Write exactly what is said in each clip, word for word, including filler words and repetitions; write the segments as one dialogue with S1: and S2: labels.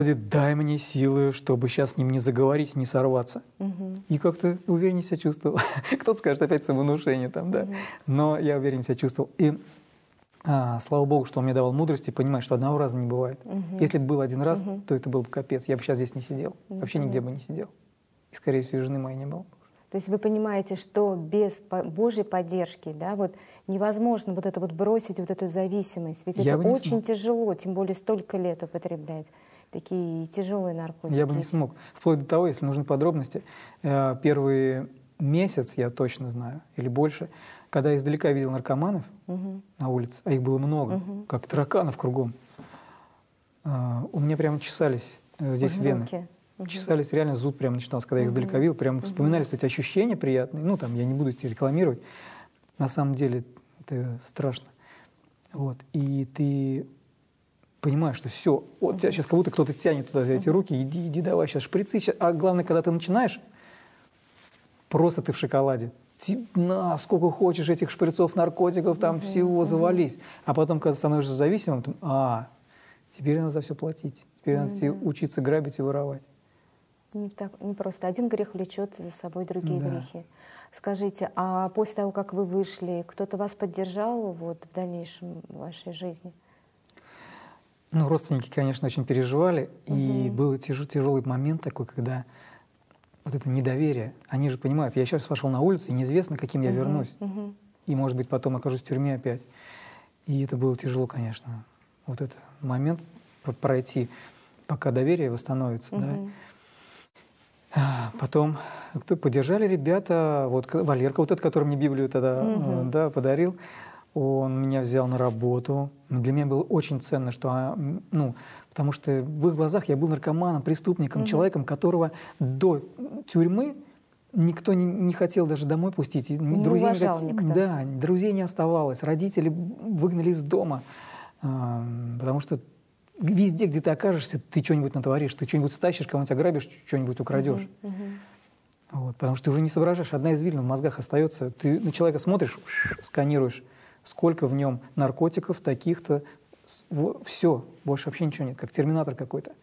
S1: дай мне силы, чтобы сейчас с ним не заговорить, не сорваться. Угу. И как-то увереннее себя чувствовал. Кто-то скажет, опять самовнушение там, да. Угу. Но я увереннее себя чувствовал. И а, слава Богу, что он мне давал мудрость и понимать, что одного раза не бывает. Угу. Если бы был один раз, угу. то это был бы капец. Я бы сейчас здесь не сидел. Угу. Вообще нигде бы не сидел. И, скорее всего, и жены моей не было.
S2: То есть вы понимаете, что без Божьей поддержки, да, вот невозможно вот это вот бросить, вот эту зависимость. Ведь я это очень смог. Тяжело, тем более столько лет употреблять такие тяжелые наркотики.
S1: Я бы не смог. Вплоть до того, если нужны подробности, первый месяц, я точно знаю, или больше, когда я издалека видел наркоманов угу. на улице, а их было много, угу. как тараканов кругом, у меня прямо чесались здесь
S2: угу.
S1: вены.
S2: Руки.
S1: Чесались, реально зуд прям начинался, когда я их издалека видел, прям вспоминались эти ощущения приятные. Ну, там, я не буду эти рекламировать. На самом деле это страшно. Вот. И ты понимаешь, что все, вот тебя сейчас как будто кто-то тянет туда за эти руки, иди, иди, давай, сейчас шприцы. Сейчас. А главное, когда ты начинаешь, просто ты в шоколаде. Ты, на, сколько хочешь этих шприцов, наркотиков, там uh-huh, всего, uh-huh. завались. А потом, когда становишься зависимым, ты, а, теперь надо за все платить. Теперь uh-huh. надо учиться грабить и воровать.
S2: Не, так, не просто один грех влечет за собой другие
S1: да.
S2: грехи. Скажите, а после того, как вы вышли, кто-то вас поддержал вот, в дальнейшем в вашей жизни?
S1: Ну, родственники, конечно, очень переживали. Угу. И был тяж, тяжелый момент такой, когда вот это недоверие. Они же понимают, я сейчас пошел на улицу, и неизвестно, каким я угу. вернусь. Угу. И, может быть, потом окажусь в тюрьме опять. И это было тяжело, конечно. Вот этот момент пройти, пока доверие восстановится. Угу. Да? Потом кто поддержали ребята, вот Валерка, вот этот, который мне Библию тогда угу. да, подарил, он меня взял на работу. Для меня было очень ценно, что, ну, потому что в их глазах я был наркоманом, преступником, угу. человеком, которого до тюрьмы никто не, не хотел даже домой пустить.
S2: Не
S1: друзей
S2: уважал
S1: не,
S2: никто.
S1: Да, друзей не оставалось, родители выгнали из дома, потому что везде, где ты окажешься, ты что-нибудь натворишь, ты что-нибудь стащишь, кого-нибудь ограбишь, что-нибудь украдешь. Uh-huh, uh-huh. Вот, потому что ты уже не соображаешь, одна из вилен в мозгах остается. Ты на человека смотришь, сканируешь, сколько в нем наркотиков, таких-то, все, больше вообще ничего нет, как терминатор какой-то.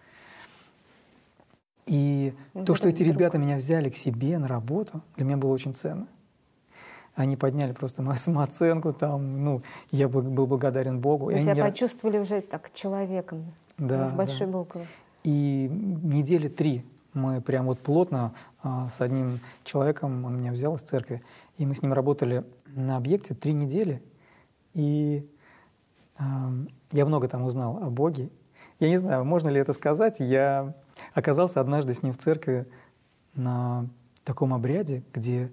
S1: И uh-huh. то, что эти друг. ребята меня взяли к себе на работу, для меня было очень ценно. Они подняли просто мою самооценку, там, ну, я был, был благодарен Богу.
S2: Вы себя не... почувствовали уже так человеком, да, с большой да. буквы.
S1: И недели три мы прям вот плотно а, с одним человеком, он меня взял из церкви, и мы с ним работали на объекте три недели, и а, я много там узнал о Боге. Я не знаю, можно ли это сказать, я оказался однажды с ним в церкви на таком обряде, где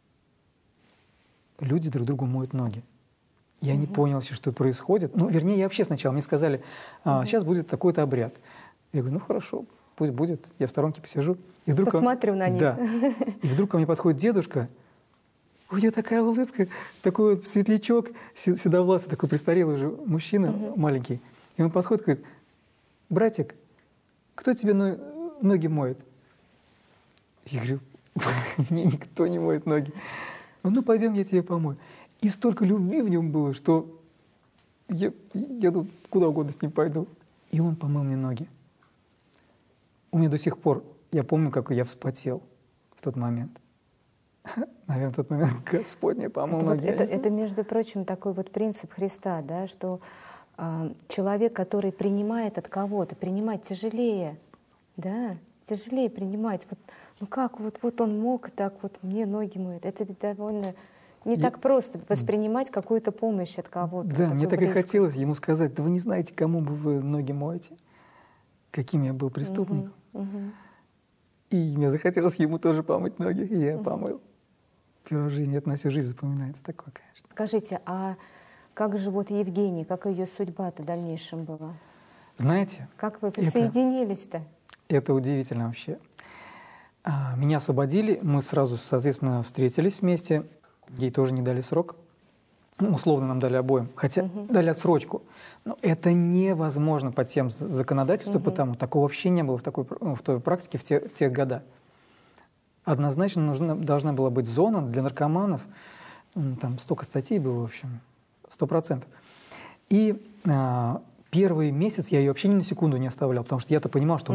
S1: люди друг другу моют ноги. Я угу. не понял, что происходит. Ну, вернее, я вообще сначала, мне сказали, а, угу. сейчас будет такой-то обряд. Я говорю, ну хорошо, пусть будет, я в сторонке посижу. И вдруг
S2: Посмотрю
S1: он,
S2: на них.
S1: Да. И вдруг ко мне подходит дедушка, у него такая улыбка, такой вот светлячок, седовласый, такой престарелый уже мужчина угу. маленький. И он подходит и говорит, братик, кто тебе ноги моет? Я говорю, мне никто не моет ноги. Ну, пойдем, я тебе помою. И столько любви в нем было, что я, я тут куда угодно с ним пойду. И он помыл мне ноги. У меня до сих пор, я помню, как я вспотел в тот момент. Наверное, в тот момент Господь мне помыл
S2: это,
S1: ноги.
S2: Вот, это, это, между прочим, такой вот принцип Христа, да, что э, человек, который принимает от кого-то, принимать тяжелее, да, тяжелее принимать. Вот, ну как, вот, вот он мог так вот мне ноги моют. Это довольно не я... так просто воспринимать какую-то помощь от кого-то.
S1: Да, мне так
S2: близкого.
S1: И хотелось ему сказать, да вы не знаете, кому бы вы ноги моете, каким я был преступником. Угу, угу. И мне захотелось ему тоже помыть ноги, и я угу. помыл. Первая жизнь, это на всю жизнь запоминается такое, конечно.
S2: Скажите, а как же вот Евгения, как ее судьба-то в дальнейшем была?
S1: Знаете?
S2: Как вы соединились-то?
S1: Это удивительно вообще. Меня освободили, мы сразу, соответственно, встретились вместе. Ей тоже не дали срок. Ну, условно нам дали обоим, хотя угу. дали отсрочку. Но это невозможно по тем законодательству, угу. потому такого вообще не было в, такой, в той практике в те, в те года. Однозначно нужна, должна была быть зона для наркоманов. Там столько статей было, в общем, сто процентов. И а, первый месяц я ее вообще ни на секунду не оставлял, потому что я-то понимал, что